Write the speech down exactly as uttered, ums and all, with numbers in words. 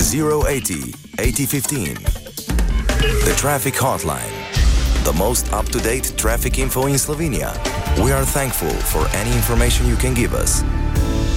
zero eighty, eighty fifteen. The Traffic Hotline. The most up-to-date traffic info in Slovenia. We are thankful for any information you can give us.